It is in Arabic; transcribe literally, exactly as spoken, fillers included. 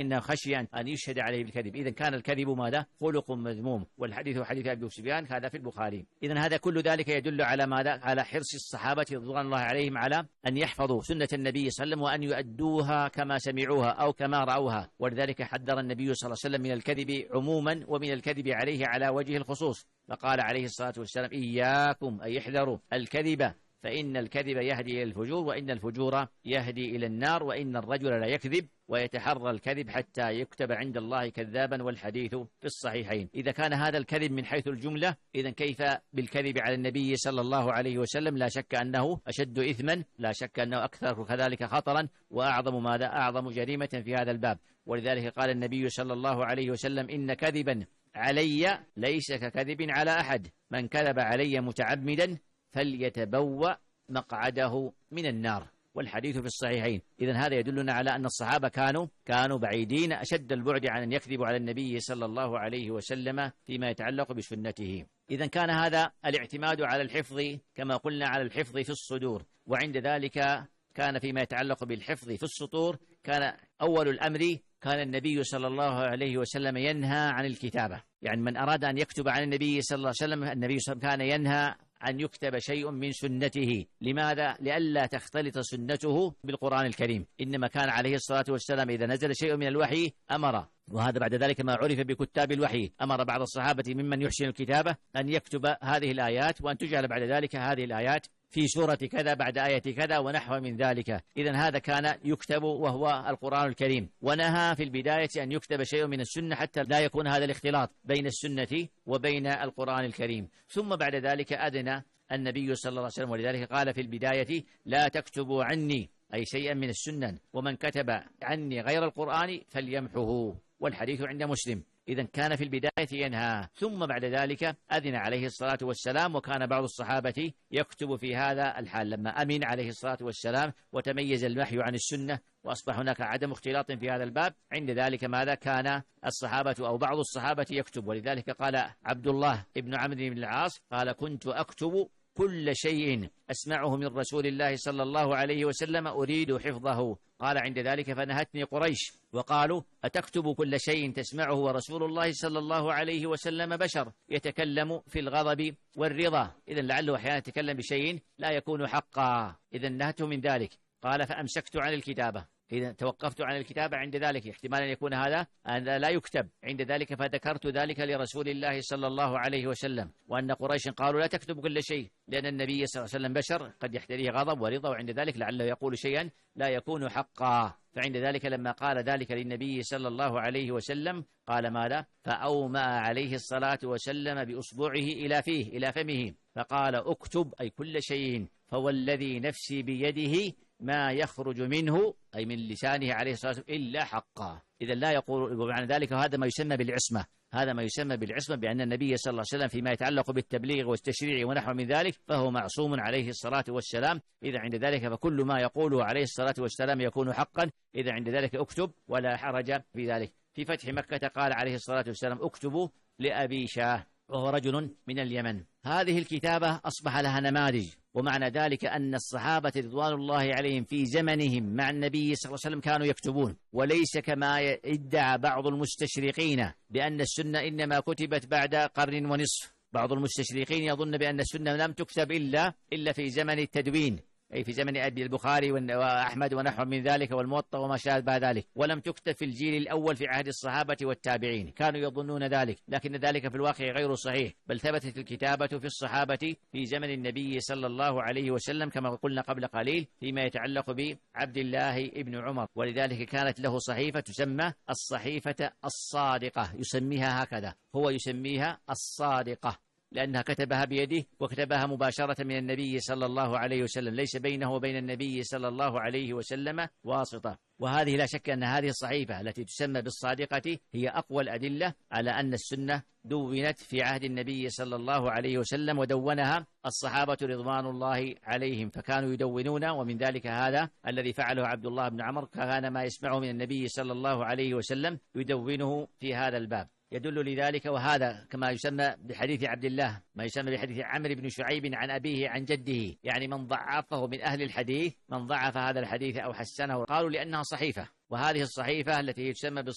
لأنه خشي أن يشهد عليه بالكذب. إذن كان الكذب ماذا؟ خلق مذموم. والحديث حديث أبي سفيان هذا في البخاري. إذن هذا كل ذلك يدل على ماذا؟ على حرص الصحابة رضوان الله عليهم على أن يحفظوا سنة النبي صلى الله عليه وسلم وأن يؤدوها كما سمعوها أو كما رأوها. ولذلك حذر النبي صلى الله عليه وسلم من الكذب عموما ومن الكذب عليه على وجه الخصوص، فقال عليه الصلاة والسلام: إياكم أي احذروا الكذب فإن الكذب يهدي إلى الفجور وإن الفجور يهدي إلى النار وإن الرجل لا يكذب ويتحرى الكذب حتى يكتب عند الله كذابا، والحديث في الصحيحين. إذا كان هذا الكذب من حيث الجملة، إذن كيف بالكذب على النبي صلى الله عليه وسلم؟ لا شك أنه أشد إثما، لا شك أنه أكثر كذلك خطرا وأعظم ماذا؟ أعظم جريمة في هذا الباب. ولذلك قال النبي صلى الله عليه وسلم: إن كذبا علي ليس ككذب على أحد، من كذب علي متعمدا فليتبوأ مقعده من النار، والحديث في الصحيحين. إذن هذا يدلنا على أن الصحابة كانوا كانوا بعيدين أشد البعد عن أن يكذبوا على النبي صلى الله عليه وسلم فيما يتعلق بسنته. إذن كان هذا الاعتماد على الحفظ كما قلنا على الحفظ في الصدور، وعند ذلك كان فيما يتعلق بالحفظ في السطور كان أول الأمر كان النبي صلى الله عليه وسلم ينهى عن الكتابة. يعني من أراد أن يكتب عن النبي صلى الله عليه وسلم، النبي صلى الله عليه وسلم كان ينهى أن يكتب شيء من سنته. لماذا؟ لئلا تختلط سنته بالقرآن الكريم. إنما كان عليه الصلاة والسلام إذا نزل شيء من الوحي أمر، وهذا بعد ذلك ما عرف بكتاب الوحي، أمر بعض الصحابة ممن يحسن الكتابة أن يكتب هذه الآيات وأن تجعل بعد ذلك هذه الآيات في سورة كذا بعد آية كذا ونحو من ذلك. إذن هذا كان يكتب وهو القرآن الكريم. ونهى في البداية أن يكتب شيء من السنة حتى لا يكون هذا الاختلاط بين السنة وبين القرآن الكريم. ثم بعد ذلك أذن النبي صلى الله عليه وسلم، ولذلك قال في البداية: لا تكتبوا عني أي شيئا من السنن، ومن كتب عني غير القرآن فليمحه، والحديث عند مسلم. إذن كان في البداية ينهى، ثم بعد ذلك أذن عليه الصلاة والسلام. وكان بعض الصحابة يكتب في هذا الحال لما أمن عليه الصلاة والسلام وتميز الوحي عن السنة وأصبح هناك عدم اختلاط في هذا الباب. عند ذلك ماذا؟ كان الصحابة أو بعض الصحابة يكتب. ولذلك قال عبد الله ابن عمرو بن العاص: قال: كنت أكتب كل شيء أسمعه من رسول الله صلى الله عليه وسلم أريد حفظه. قال: عند ذلك فنهتني قريش وقالوا: أتكتب كل شيء تسمعه ورسول الله صلى الله عليه وسلم بشر يتكلم في الغضب والرضا؟ إذن لعله أحيانا يتكلم بشيء لا يكون حقا. إذن نهته من ذلك. قال: فأمسكت عن الكتابة، إذا توقفت عن الكتابة. عند ذلك احتمال أن يكون هذا أن لا يكتب. عند ذلك فذكرت ذلك لرسول الله صلى الله عليه وسلم، وأن قريش قالوا: لا تكتب كل شيء، لأن النبي صلى الله عليه وسلم بشر قد يحتريه غضب ورضا، وعند ذلك لعله يقول شيئا لا يكون حقا. فعند ذلك لما قال ذلك للنبي صلى الله عليه وسلم قال ماذا؟ فأومأ عليه الصلاة والسلام بأصبعه إلى فيه إلى فمه فقال: اكتب أي كل شيء، فوالذي نفسي بيده ما يخرج منه أي من لسانه عليه الصلاة والسلام إلا حقا. إذا لا يقول بمعنى ذلك. وهذا ما يسمى بالعصمة، هذا ما يسمى بالعصمة، بأن النبي صلى الله عليه وسلم فيما يتعلق بالتبليغ والتشريع ونحو من ذلك فهو معصوم عليه الصلاة والسلام. إذا عند ذلك فكل ما يقوله عليه الصلاة والسلام يكون حقا. إذا عند ذلك اكتب ولا حرج في ذلك. في فتح مكة قال عليه الصلاة والسلام: اكتبوا لأبي شاه، وهو رجل من اليمن. هذه الكتابة أصبح لها نماذج، ومعنى ذلك أن الصحابة رضوان الله عليهم في زمنهم مع النبي صلى الله عليه وسلم كانوا يكتبون، وليس كما ادعى بعض المستشرقين بأن السنة إنما كتبت بعد قرن ونصف. بعض المستشرقين يظن بأن السنة لم تكتب إلا إلا في زمن التدوين، أي في زمن أبي البخاري وأحمد ونحو من ذلك والموطأ وما شابه ذلك، ولم تكتب في الجيل الأول في عهد الصحابة والتابعين. كانوا يظنون ذلك، لكن ذلك في الواقع غير صحيح، بل ثبتت الكتابة في الصحابة في زمن النبي صلى الله عليه وسلم كما قلنا قبل قليل فيما يتعلق بعبد الله ابن عمر. ولذلك كانت له صحيفة تسمى الصحيفة الصادقة، يسميها هكذا، هو يسميها الصادقة، لأنها كتبها بيده وكتبها مباشرة من النبي صلى الله عليه وسلم، ليس بينه وبين النبي صلى الله عليه وسلم واسطة. وهذه لا شك أن هذه الصحيفة التي تسمى بالصادقة هي أقوى الأدلة على أن السنة دونت في عهد النبي صلى الله عليه وسلم، ودونها الصحابة رضوان الله عليهم، فكانوا يدونون. ومن ذلك هذا الذي فعله عبد الله بن عمر، كان ما يسمعه من النبي صلى الله عليه وسلم يدونه في هذا الباب، يدل لذلك. وهذا كما يسمى بحديث عبد الله، ما يسمى بحديث عمرو بن شعيب عن أبيه عن جده، يعني من ضعفه من أهل الحديث، من ضعف هذا الحديث أو حسنه قالوا لأنها صحيفة. وهذه الصحيفة التي تسمى